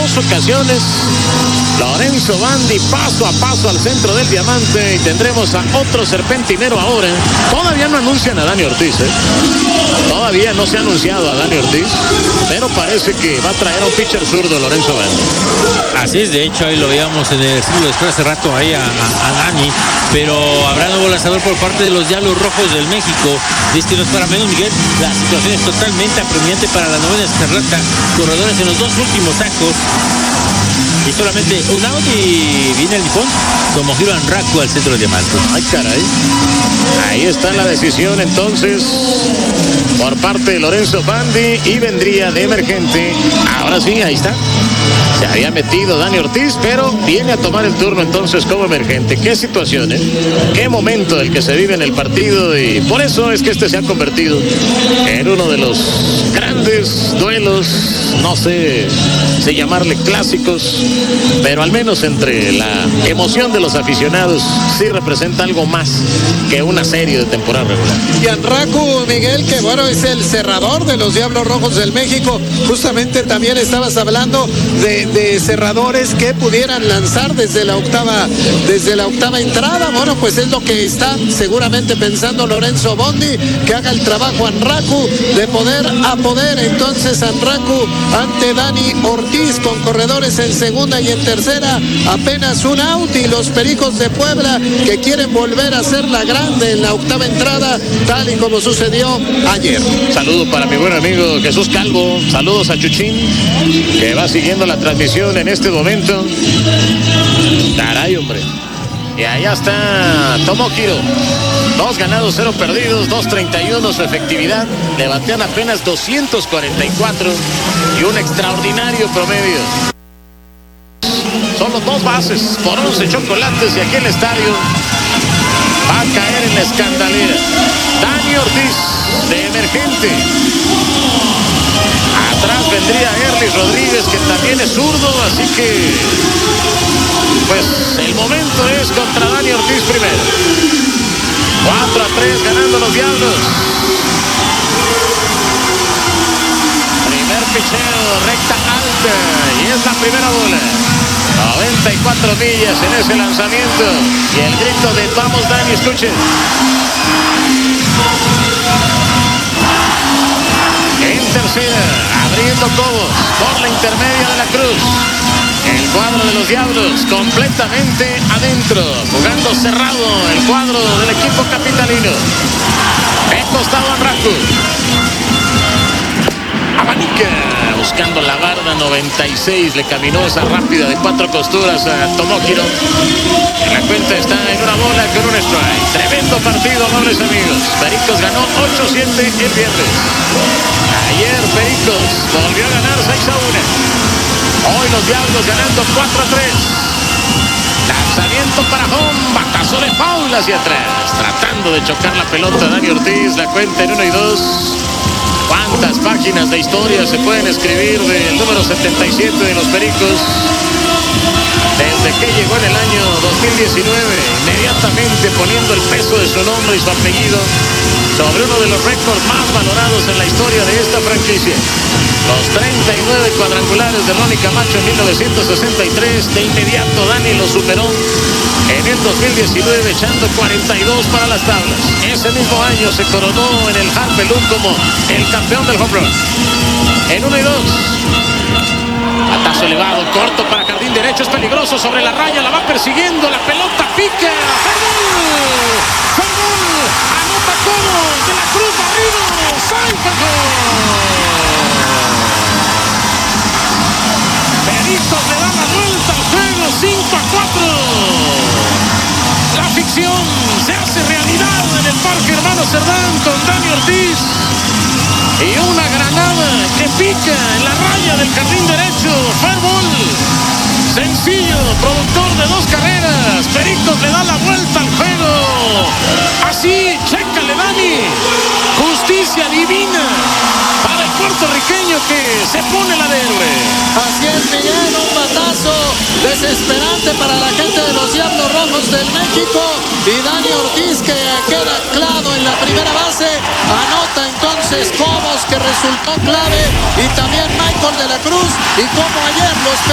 2 ocasiones. Lorenzo Bandi paso a paso al centro del diamante y tendremos a otro serpentinero ahora. Todavía no anuncian a Dani Ortiz, Todavía no se ha anunciado a Dani Ortiz, pero parece que va a traer a un pitcher zurdo Lorenzo Bandi. Así es, de hecho ahí lo veíamos en el círculo después hace rato ahí a Dani, pero habrá nuevo lanzador por parte de los Diablos Rojos del México. Dice no es para menos, Miguel, la situación es totalmente apremiante para la novena escarlata. Corredores en los 2 últimos sacos y solamente un out y viene el nipón Tomohiro Anraku al centro del diamante. Ay, caray. Ahí está la decisión entonces por parte de Lorenzo Bandi y vendría de emergente. Ahora sí, ahí está. Se había metido Dani Ortiz, pero viene a tomar el turno entonces como emergente. Qué situación, qué momento el que se vive en el partido, y por eso es que este se ha convertido en uno de los grandes duelos, no sé si llamarle clásicos, pero al menos entre la emoción de los aficionados sí representa algo más que una serie de temporada regular. Y Anraku, Miguel, que bueno, es el cerrador de los Diablos Rojos del México. Justamente también estabas hablando de cerradores que pudieran lanzar desde la octava entrada. Bueno, pues es lo que está seguramente pensando Lorenzo Bandi, que haga el trabajo Anraku de poder a poder. Entonces Anraku ante Dani Ortiz con corredores en segunda y en tercera, apenas un out, y los Pericos de Puebla que quieren volver a hacer la grande en la octava entrada, tal y como sucedió ayer. Saludo para mi buen amigo Jesús Calvo, saludos a Chuchín, que va siguiendo la transmisión en este momento. Caray, hombre. Y allá está Tomohiro. 2 ganados, 0 perdidos, 2.31 su efectividad. Le batean apenas 244 y un extraordinario promedio. Solo 2 bases por 11 chocolates, y aquí el estadio va a caer en la escandalera. Dani Ortiz de emergente. Atrás vendría Erlis Rodríguez, que también es zurdo, así que pues el momento es contra Dani Ortiz primero. 4-3 ganando los Diablos. Primer picheo, recta alta, y es la primera bola. 94 millas en ese lanzamiento, y el grito de vamos Dani, escuchen. En tercera, abriendo Cobos por la intermedia de la Cruz. El cuadro de los Diablos completamente adentro, jugando cerrado el cuadro del equipo capitalino. En costado Anraku. Abanica, buscando la barda, 96, le caminó esa rápida de 4 costuras a Tomohiro. En la cuenta está en una bola con un strike. Tremendo partido, amables amigos. Pericos ganó 8-7 el viernes. Ayer Pericos volvió a ganar 6-1. Hoy los Diablos ganando 4-3. Lanzamiento para home, batazo de foul hacia atrás, tratando de chocar la pelota Dani Ortiz. La cuenta en 1-2. ¿Cuántas páginas de historia se pueden escribir del número 77 de los Pericos? Desde que llegó en el año 2019, inmediatamente poniendo el peso de su nombre y su apellido sobre uno de los récords más valorados en la historia de esta franquicia. Los 39 cuadrangulares de Ronnie Camacho en 1963, de inmediato Dani lo superó en el 2019, echando 42 para las tablas. Ese mismo año se coronó en el Harpelú como el campeón del home run. En 1-2. Batazo elevado, corto para jardín derecho, es peligroso sobre la raya, la va persiguiendo, la pelota pica. ¡Fernol! ¡Fernol! ¡Anota Cobos! ¡De la Cruz arriba! ¡Sanford! Pericos le da la vuelta al juego, 5-4. La ficción se hace realidad en el Parque Hermano Cerdán con Dani Ortiz. Y una granada que pica en la raya del jardín derecho. Fair ball. Sencillo, productor de 2 carreras. Pericos le da la vuelta al juego. Así, chécale Dani. Justicia divina para el puertorriqueño que se pone la de héroe. Así es, Miguel, un batazo desesperante para la gente de los Diablos Rojos del México. Y Dani Ortiz, que queda claro en la primera base, anota entonces Cobos, que resultó clave, y también Michael de la Cruz. Y como ayer los